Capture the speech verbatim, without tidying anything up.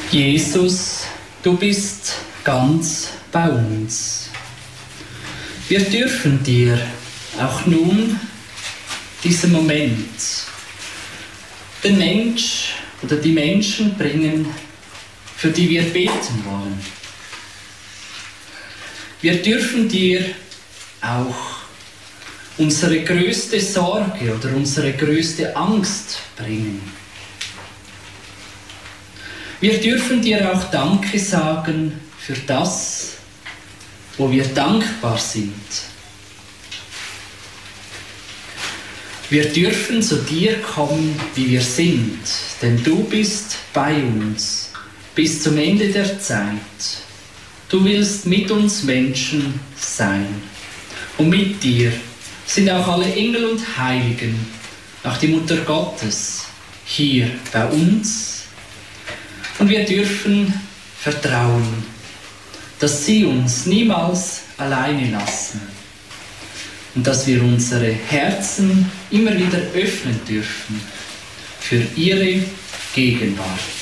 Jesus, du bist ganz bei uns. Wir dürfen dir auch nun diesen Moment, den Mensch oder die Menschen bringen, für die wir beten wollen. Wir dürfen dir auch unsere größte Sorge oder unsere größte Angst bringen. Wir dürfen dir auch Danke sagen für das, wo wir dankbar sind. Wir dürfen zu dir kommen, wie wir sind, denn du bist bei uns bis zum Ende der Zeit. Du willst mit uns Menschen sein. Und mit dir sind auch alle Engel und Heiligen, auch die Mutter Gottes, hier bei uns. Und wir dürfen vertrauen, dass sie uns niemals alleine lassen und dass wir unsere Herzen immer wieder öffnen dürfen für ihre Gegenwart.